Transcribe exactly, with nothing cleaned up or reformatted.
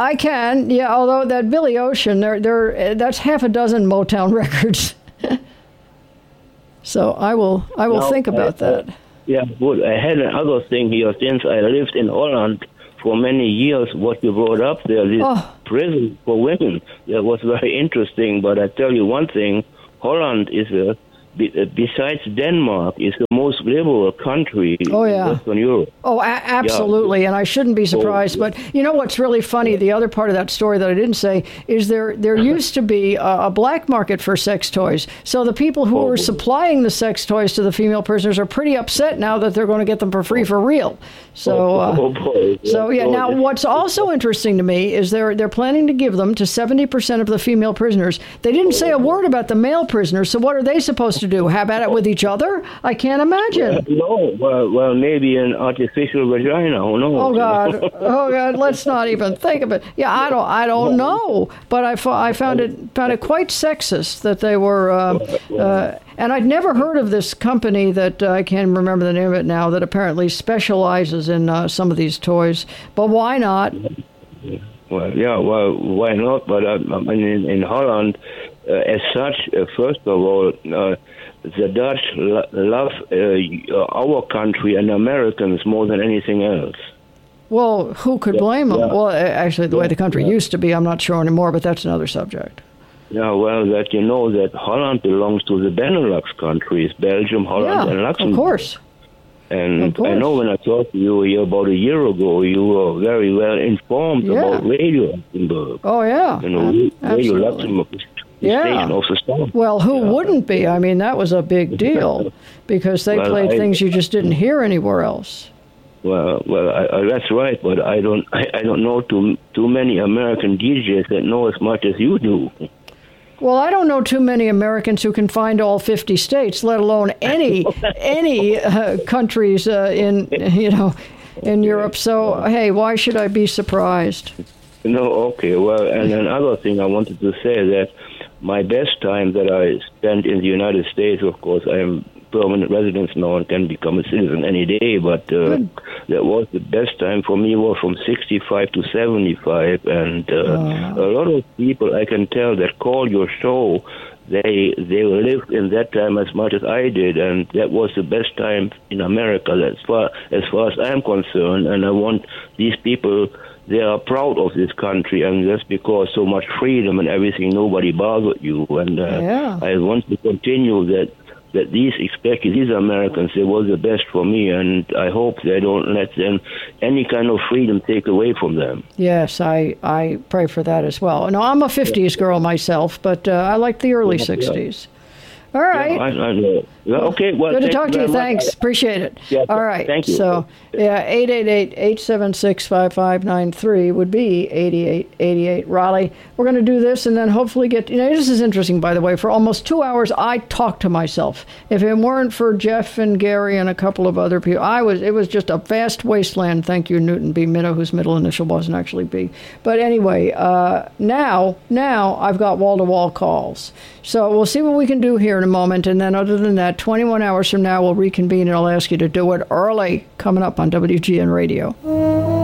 I can, yeah. Although that Billy Ocean, there, there, that's half a dozen Motown records. So I will, I will now, think about I, that. Uh, yeah, good. I had another thing here. Since I lived in Holland for many years, what you brought up there, this Oh. prison for women, that was very interesting. But I tell you one thing: Holland is a besides Denmark, is the most liberal country oh, yeah. in Western Europe. Oh, a- absolutely, yeah. And I shouldn't be surprised. Oh, yeah. But you know what's really funny, the other part of that story that I didn't say, is there there used to be a, a black market for sex toys. So the people who oh, were supplying the sex toys to the female prisoners are pretty upset now that they're going to get them for free for real. So, uh, oh, boy. so yeah. Now, what's also interesting to me is they're they're planning to give them to seventy percent of the female prisoners. They didn't say a word about the male prisoners. So what are they supposed to do? Have at it with each other? I can't imagine. Uh, no, well, well, maybe an artificial vagina. Who knows? Oh God, oh God, let's not even think of it. Yeah, I don't, I don't know. But I, I found it found it quite sexist that they were. Uh, uh, And I'd never heard of this company that uh, I can't remember the name of it now that apparently specializes in uh, some of these toys. But why not? Well, yeah, well, why not? But uh, I mean, in, in Holland, uh, as such, uh, first of all, uh, the Dutch lo- love uh, our country and Americans more than anything else. Well, who could blame them? Yeah. Well, actually, the yeah. way the country yeah. used to be, I'm not sure anymore, but that's another subject. Yeah, well, that you know that Holland belongs to the Benelux countries, Belgium, Holland, yeah, and Luxembourg. Of course. And of course. I know when I talked to you here about a year ago, you were very well informed yeah. about Radio Luxembourg. Oh, yeah. You know, uh, Radio Luxembourg is the yeah. station of the star. Well, who yeah. wouldn't be? I mean, that was a big deal because they well, played I, things you just didn't hear anywhere else. Well, well, I, I, that's right, but I don't, I, I don't know too too many American D Js that know as much as you do. Well, I don't know too many Americans who can find all fifty states, let alone any any uh, countries uh, in you know in Europe. So, hey, why should I be surprised? No, okay. Well, and another thing I wanted to say that my best time that I spent in the United States, of course, I am permanent resident now and can become a citizen any day, but uh, that was the best time for me was from sixty-five to seventy-five, and uh, uh. a lot of people I can tell that call your show, they they lived in that time as much as I did, and that was the best time in America as far as far as I'm concerned, and I want these people. They are proud of this country, and that's because so much freedom and everything, nobody bothered you. And uh, yeah. I want to continue that, that these, especially these Americans, they were the best for me, and I hope they don't let them any kind of freedom take away from them. Yes, I, I pray for that as well. No, I'm a fifties girl myself, but uh, I like the early sixties. All right. Yeah, I, I know. Well, okay. Well, good to talk to you. Much. Thanks. Appreciate it. Yeah, all right. Thank you. So, yeah, eight eight eight, eight seven six, five five nine three would be eighty-eight eighty-eight. Raleigh, we're going to do this and then hopefully get, you know, this is interesting, by the way. For almost two hours, I talked to myself. If it weren't for Jeff and Gary and a couple of other people, I was, it was just a vast wasteland. Thank you, Newton B. Minnow, whose middle initial wasn't actually B. But anyway, uh, now, now I've got wall-to-wall calls. So we'll see what we can do here in a moment. And then other than that, twenty-one hours from now, we'll reconvene and I'll ask you to do it early, coming up on W G N Radio.